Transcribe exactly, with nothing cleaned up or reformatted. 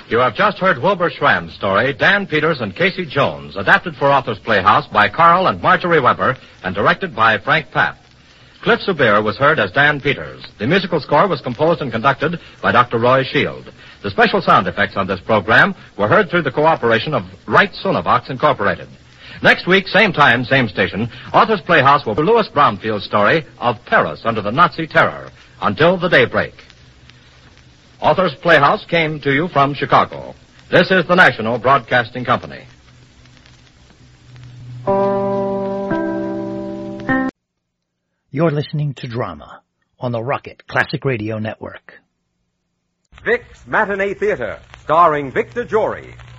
You have just heard Wilbur Schramm's story, Dan Peters and Casey Jones, adapted for Authors Playhouse by Carl and Marjorie Weber and directed by Frank Papp. Cliff Subir was heard as Dan Peters. The musical score was composed and conducted by Doctor Roy Shield. The special sound effects on this program were heard through the cooperation of Wright Sonovox Incorporated. Next week, same time, same station, Authors Playhouse will be Louis Brownfield's story of Paris under the Nazi terror, Until the Daybreak. Authors Playhouse came to you from Chicago. This is the National Broadcasting Company. You're listening to Drama on the Rocket Classic Radio Network. Vic's Matinee Theater, starring Victor Jory,